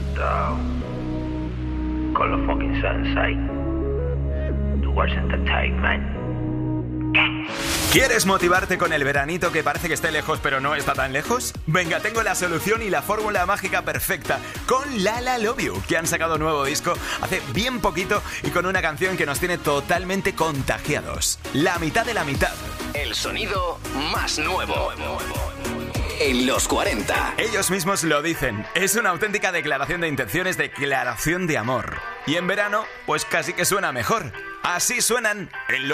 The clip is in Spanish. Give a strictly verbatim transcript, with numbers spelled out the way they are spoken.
Shut Call of fucking sunset. Towards entertainment. ¿Quieres motivarte con el veranito que parece que esté lejos pero no está tan lejos? Venga, tengo la solución y la fórmula mágica perfecta con Lala Love You, que han sacado nuevo disco hace bien poquito y con una canción que nos tiene totalmente contagiados. La mitad de la mitad. El sonido más nuevo en los cuarenta. Ellos mismos lo dicen, es una auténtica declaración de intenciones, declaración de amor. Y en verano, pues casi que suena mejor. Así suenan en los